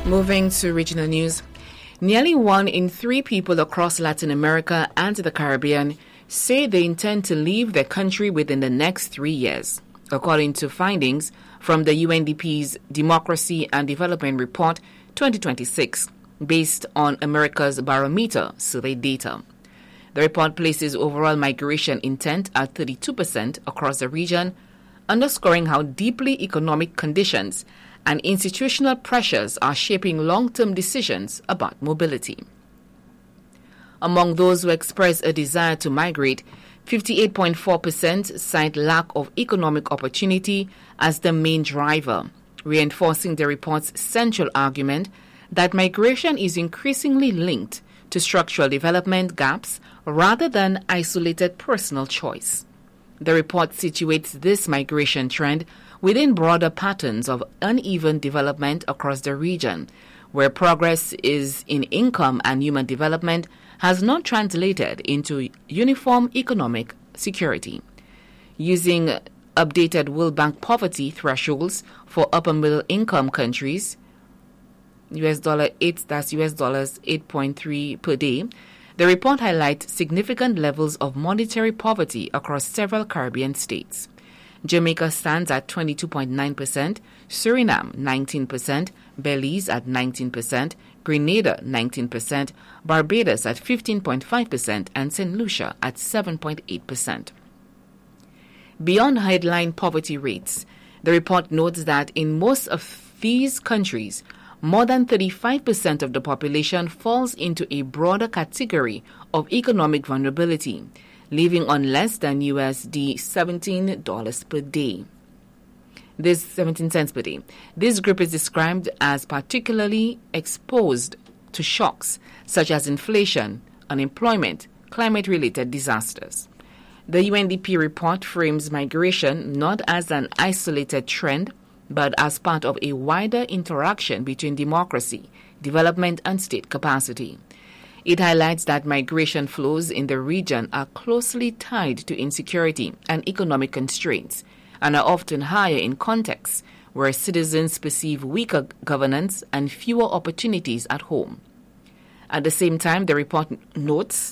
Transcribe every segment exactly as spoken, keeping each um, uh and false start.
Moving to regional news, nearly one in three people across Latin America and the Caribbean say they intend to leave their country within the next three years, according to findings from the U N D P's Democracy and Development Report twenty twenty-six, based on America's Barometer survey data. The report places overall migration intent at thirty-two percent across the region, underscoring how deeply economic conditions and institutional pressures are shaping long-term decisions about mobility. Among those who express a desire to migrate, fifty-eight point four percent cite lack of economic opportunity as the main driver, reinforcing the report's central argument that migration is increasingly linked to structural development gaps rather than isolated personal choice. The report situates this migration trend within broader patterns of uneven development across the region, where progress is in income and human development has not translated into uniform economic security. Using updated World Bank poverty thresholds for upper middle income countries, U S dollar eight, that's U S dollars eight point three per day, the report highlights significant levels of monetary poverty across several Caribbean states. Jamaica stands at twenty-two point nine percent, Suriname nineteen percent, Belize at nineteen percent, Grenada nineteen percent, Barbados at fifteen point five percent, and Saint Lucia at seven point eight percent. Beyond headline poverty rates, the report notes that in most of these countries, more than thirty-five percent of the population falls into a broader category of economic vulnerability, living on less than U S D seventeen dollars per day. This seventeen cents per day. This group is described as particularly exposed to shocks such as inflation, unemployment, climate-related disasters. The U N D P report frames migration not as an isolated trend, but as part of a wider interaction between democracy, development, and state capacity. It highlights that migration flows in the region are closely tied to insecurity and economic constraints and are often higher in contexts where citizens perceive weaker governance and fewer opportunities at home. At the same time, the report notes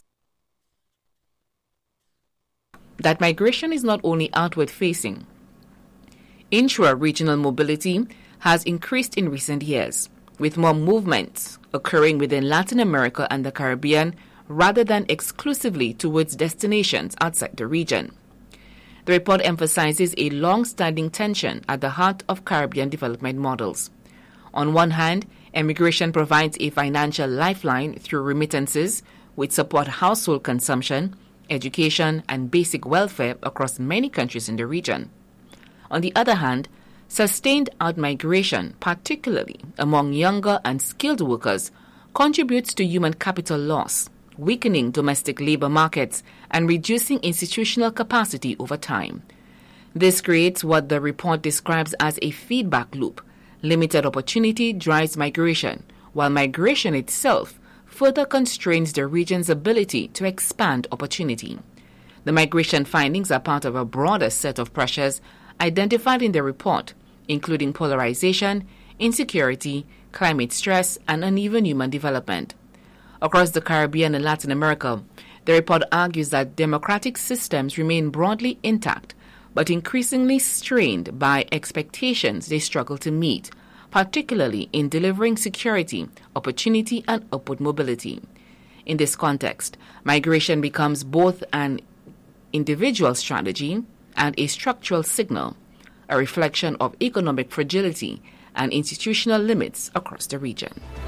that migration is not only outward-facing. Intra-regional mobility has increased in recent years, with more movements occurring within Latin America and the Caribbean rather than exclusively towards destinations outside the region. The report emphasizes a long-standing tension at the heart of Caribbean development models. On one hand, immigration provides a financial lifeline through remittances, which support household consumption, education, and basic welfare across many countries in the region. On the other hand, sustained outmigration, particularly among younger and skilled workers, contributes to human capital loss, weakening domestic labor markets and reducing institutional capacity over time. This creates what the report describes as a feedback loop. Limited opportunity drives migration, while migration itself further constrains the region's ability to expand opportunity. The migration findings are part of a broader set of pressures identified in the report, including polarization, insecurity, climate stress, and uneven human development. Across the Caribbean and Latin America, the report argues that democratic systems remain broadly intact, but increasingly strained by expectations they struggle to meet, particularly in delivering security, opportunity, and upward mobility. In this context, migration becomes both an individual strategy and a structural signal, a reflection of economic fragility and institutional limits across the region.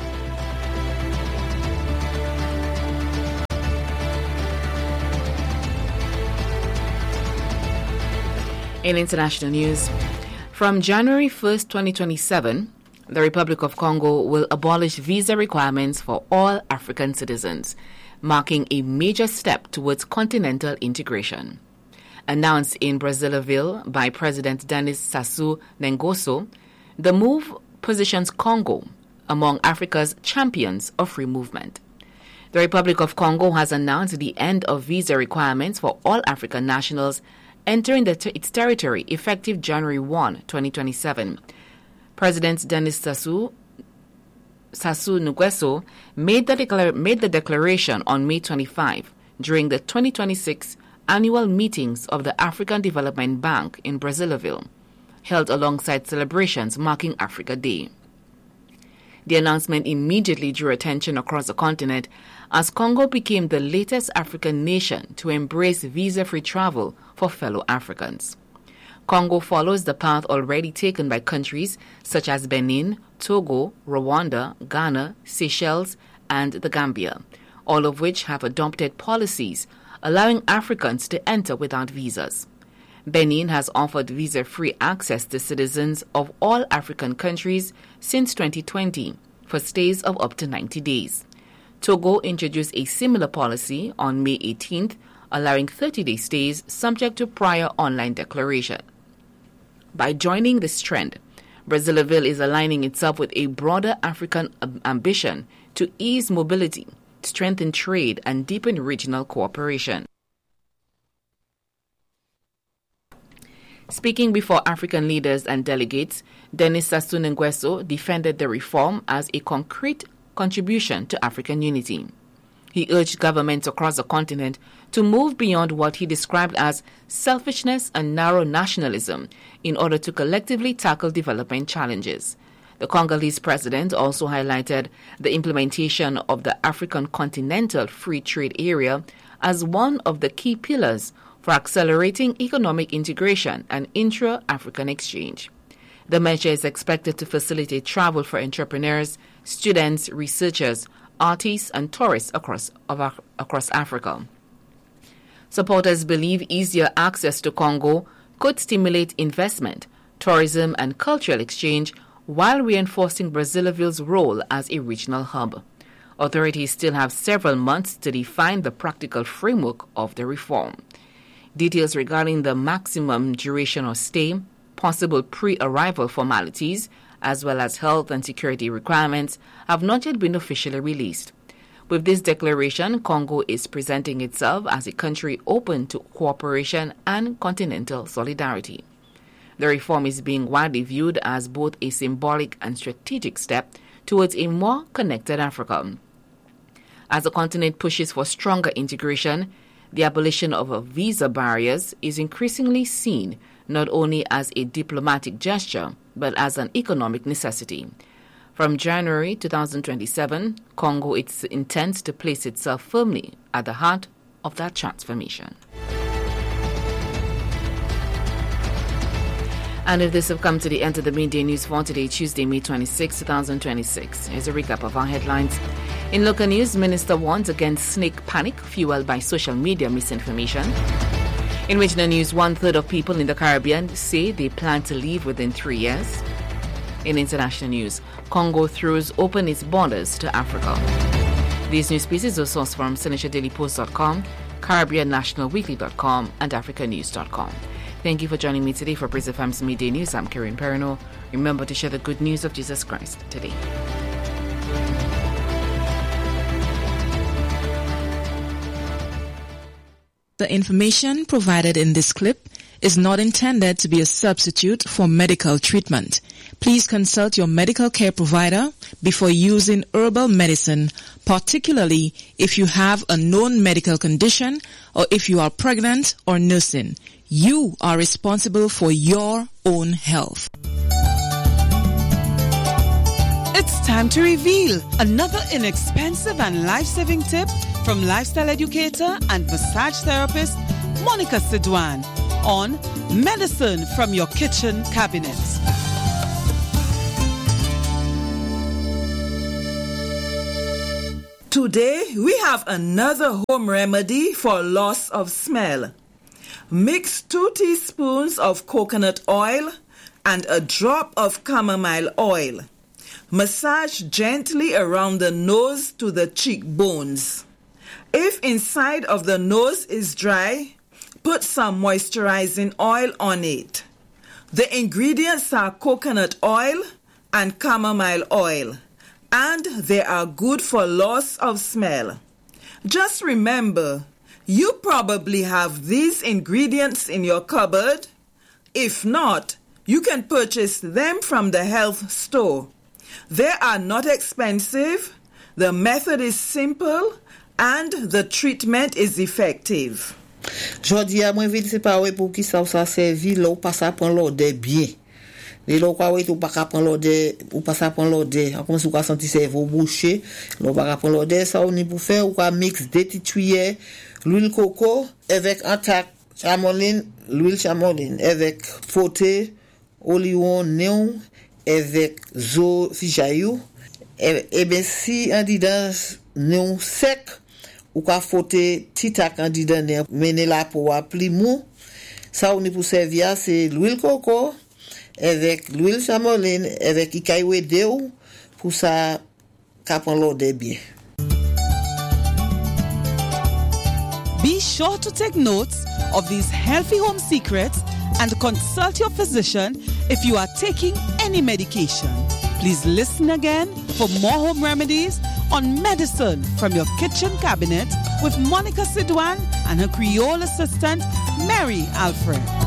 In international news, from January first, twenty twenty-seven, the Republic of Congo will abolish visa requirements for all African citizens, marking a major step towards continental integration. Announced in Brazzaville by President Denis Sassou Nguesso, the move positions Congo among Africa's champions of free movement. The Republic of Congo has announced the end of visa requirements for all African nationals entering the ter- its territory effective January first, twenty twenty-seven. President Denis Sassou Sassou Nguesso made the, declar- made the declaration on May twenty-fifth during the twenty twenty-six annual meetings of the African Development Bank in Brazzaville, held alongside celebrations marking Africa Day. The announcement immediately drew attention across the continent as Congo became the latest African nation to embrace visa-free travel for fellow Africans. Congo follows the path already taken by countries such as Benin, Togo, Rwanda, Ghana, Seychelles, and the Gambia, all of which have adopted policies allowing Africans to enter without visas. Benin has offered visa-free access to citizens of all African countries since twenty twenty for stays of up to ninety days. Togo introduced a similar policy on May eighteenth, allowing thirty-day stays subject to prior online declaration. By joining this trend, Brazzaville is aligning itself with a broader African ambition to ease mobility, strengthen trade, and deepen regional cooperation. Speaking before African leaders and delegates, Denis Sassou Nguesso defended the reform as a concrete contribution to African unity. He urged governments across the continent to move beyond what he described as selfishness and narrow nationalism in order to collectively tackle development challenges. The Congolese president also highlighted the implementation of the African Continental Free Trade Area as one of the key pillars for accelerating economic integration and intra-African exchange. The measure is expected to facilitate travel for entrepreneurs, students, researchers, artists, and tourists across, across Africa. Supporters believe easier access to Congo could stimulate investment, tourism, and cultural exchange while reinforcing Brazzaville's role as a regional hub. Authorities still have several months to define the practical framework of the reform. Details regarding the maximum duration of stay, possible pre-arrival formalities, as well as health and security requirements have not yet been officially released. With this declaration, Congo is presenting itself as a country open to cooperation and continental solidarity. The reform is being widely viewed as both a symbolic and strategic step towards a more connected Africa. As the continent pushes for stronger integration, the abolition of visa barriers is increasingly seen not only as a diplomatic gesture, but as an economic necessity. From January twenty twenty-seven, Congo intends to place itself firmly at the heart of that transformation. And if this have come to the end of the midday news for today, Tuesday, May twenty-sixth, twenty twenty-six. Here's a recap of our headlines. In local news, Minister warns against snake panic fueled by social media misinformation. In regional news, one-third of people in the Caribbean say they plan to leave within three years. In international news, Congo throws open its borders to Africa. These news pieces are sourced from Seneca Daily Post dot com, Caribbean National Weekly dot com, and Africa News dot com. Thank you for joining me today for Praise F M's Midday News. I'm Karen Perino. Remember to share the good news of Jesus Christ today. The information provided in this clip is not intended to be a substitute for medical treatment. Please consult your medical care provider before using herbal medicine, particularly if you have a known medical condition or if you are pregnant or nursing. You are responsible for your own health. It's time to reveal another inexpensive and life-saving tip from lifestyle educator and massage therapist Monica Sidwan on medicine from your kitchen cabinet. Today we have another home remedy for loss of smell. Mix two teaspoons of coconut oil and a drop of chamomile oil. Massage gently around the nose to the cheekbones. If inside of the nose is dry, put some moisturizing oil on it. The ingredients are coconut oil and chamomile oil, and they are good for loss of smell. Just remember, you probably have these ingredients in your cupboard. If not, you can purchase them from the health store. They are not expensive, the method is simple, and the treatment is effective. Jodi a mwen vin se pa we pou ki sa ou sa servi là ou pas sa prend l'ordre bien. Les lo kwa we ou pas ka prend l'ordre ou pas sa prend l'ordre comme si ou ka senti cerveau bouché, l'on pas ka prend l'ordre ça ou ni pour faire ou ka mix deux petites cuillères l'huile coco avec antac chamoline, l'huile chamoline avec fauté, olion néon avec zo fijayou et, et ben si en dedans néon sec ou ka fauté titak en dedans mener la pour pli mou ça on est pour servir c'est l'huile coco avec l'huile chamoline avec ikaiwe deu pour ça ka prend l'ordre bien. Be sure to take notes of these healthy home secrets and consult your physician if you are taking any medication. Please listen again for more home remedies on Medicine from your kitchen cabinet with Monica Sidwan and her Creole assistant, Mary Alfred.